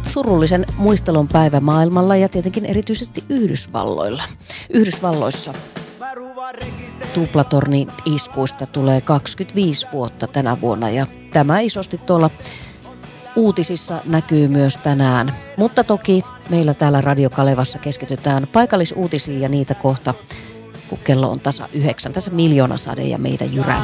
surullisen muistelun päivä maailmalla ja tietenkin erityisesti Yhdysvalloissa. Tuplatorni-iskuista tulee 25 vuotta tänä vuonna ja tämä isosti tuolla uutisissa näkyy myös tänään. Mutta toki meillä täällä Radio Kalevassa keskitytään paikallisuutisiin ja niitä kohta, kun kello on tasa 9. Tässä Miljoonasade ja meitä jyrää.